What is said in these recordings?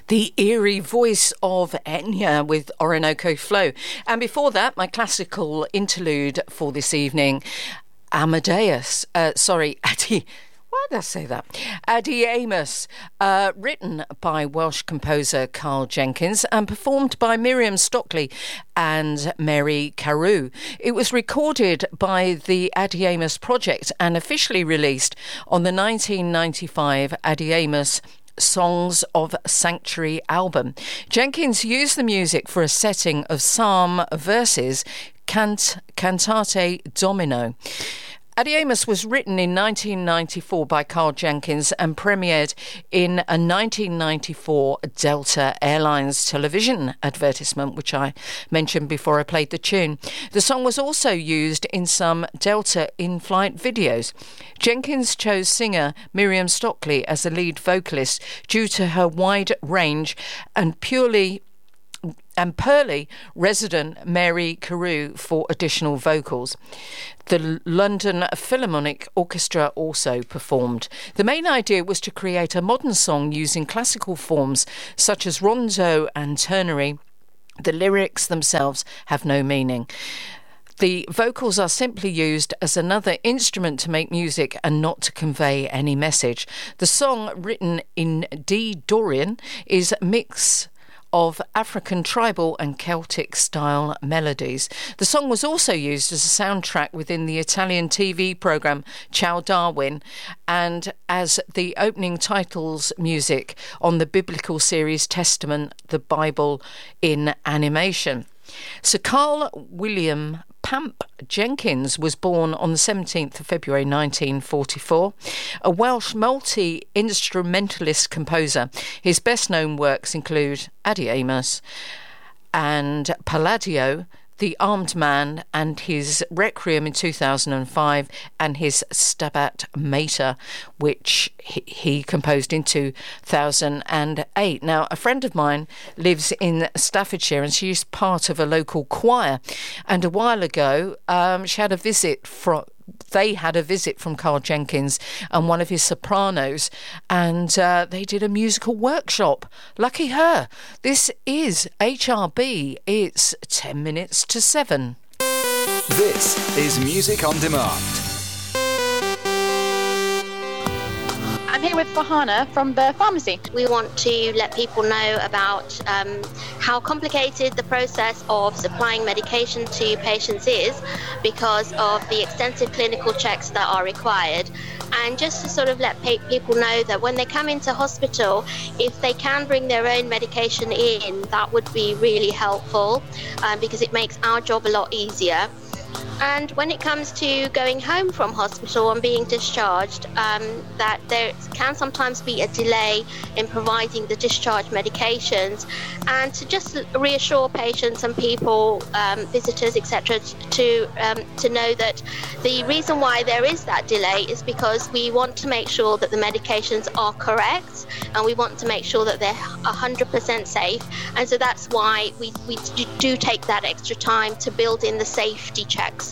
The eerie voice of Enya with Orinoco Flow. And before that, my classical interlude for this evening, Addy. Why did I say that? Addy Amos, written by Welsh composer Carl Jenkins and performed by Miriam Stockley and Mary Carew. It was recorded by the Addy Amos Project and officially released on the 1995 Addy Amos Songs of Sanctuary album. Jenkins used the music for a setting of psalm verses, Cantate Domino. Addy Amos was written in 1994 by Carl Jenkins and premiered in a 1994 Delta Airlines television advertisement, which I mentioned before I played the tune. The song was also used in some Delta in-flight videos. Jenkins chose singer Miriam Stockley as the lead vocalist due to her wide range and pearly resident Mary Carew for additional vocals. The London Philharmonic Orchestra also performed. The main idea was to create a modern song using classical forms such as rondo and ternary. The lyrics themselves have no meaning. The vocals are simply used as another instrument to make music and not to convey any message. The song, written in D. Dorian, is a mix of African tribal and Celtic style melodies. The song was also used as a soundtrack within the Italian TV programme Ciao Darwin and as the opening titles music on the biblical series Testament, the Bible in Animation. Sir Carl William Pamp Jenkins was born on the 17th of February 1944, a Welsh multi-instrumentalist composer. His best-known works include Addy Amos and Palladio, The Armed Man, and his Requiem in 2005, and his Stabat Mater, which he composed in 2008. Now, a friend of mine lives in Staffordshire, and she's part of a local choir. And a while ago, they had a visit from Carl Jenkins and one of his sopranos, and they did a musical workshop. Lucky her. This is HRB. It's 10 minutes to 7. This is Music on Demand. I'm here with Fahana from the pharmacy. We want to let people know about how complicated the process of supplying medication to patients is because of the extensive clinical checks that are required. And just to sort of let people know that when they come into hospital, if they can bring their own medication in, that would be really helpful because it makes our job a lot easier. And when it comes to going home from hospital and being discharged, that there can sometimes be a delay in providing the discharge medications, and to just reassure patients and people, visitors, etc., to know that the reason why there is that delay is because we want to make sure that the medications are correct, and we want to make sure that they're 100% safe, and so that's why we do take that extra time to build in the safety checks.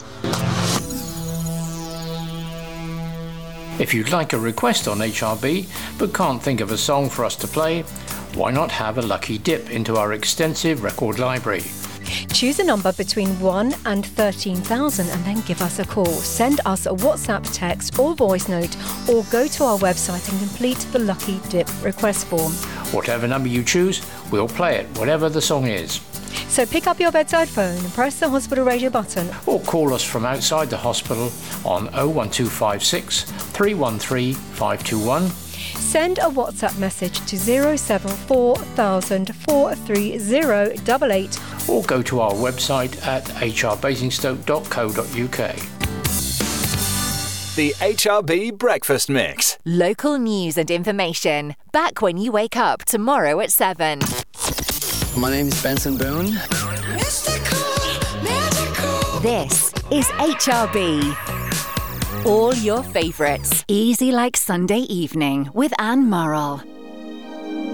If you'd like a request on HRB but can't think of a song for us to play, why not have a lucky dip into our extensive record library? Choose a number between 1 and 13,000 and then give us a call. Send us a WhatsApp text or voice note, or go to our website and complete the Lucky Dip request form. Whatever number you choose, we'll play it, whatever the song is. So pick up your bedside phone and press the hospital radio button. Or call us from outside the hospital on 01256 313 521. Send a WhatsApp message to 074,000 43088. Or go to our website at hrbasingstoke.co.uk. The HRB Breakfast Mix. Local news and information. Back when you wake up tomorrow at 7. My name is Benson Boone. Mystical. This is HRB. All your favourites. Easy like Sunday evening with Anne Murrell.